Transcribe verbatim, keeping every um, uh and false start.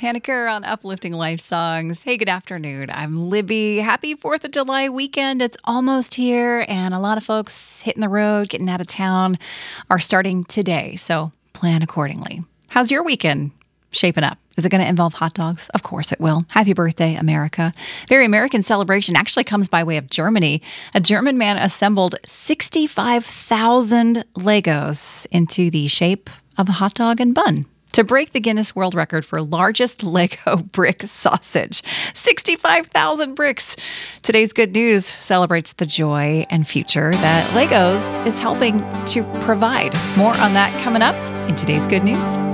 Panicker on Uplifting Life Songs. Hey, good afternoon. I'm Libby. Happy fourth of July weekend. It's almost here, and a lot of folks hitting the road, getting out of town are starting today, so plan accordingly. How's your weekend shaping up? Is it going to involve hot dogs? Of course it will. Happy birthday, America. Very American celebration actually comes by way of Germany. A German man assembled sixty-five thousand Legos into the shape of a hot dog and bun to break the Guinness World Record for largest Lego brick sausage. sixty-five thousand bricks. Today's good news celebrates the joy and future that Legos is helping to provide. More on that coming up in today's good news.